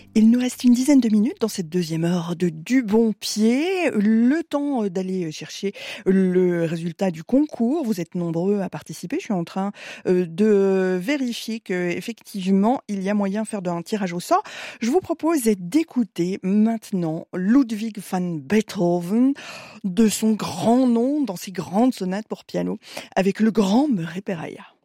Il nous reste une dizaine de minutes dans cette deuxième heure de Du Bon Pied. Le temps d'aller chercher le résultat du concours. Vous êtes nombreux à participer. Je suis en train de vérifier qu'effectivement, il y a moyen de faire un tirage au sort. Je vous propose d'écouter maintenant Ludwig van Beethoven, de son grand nom dans ses grandes sonates pour piano, avec le grand Murray Perahia.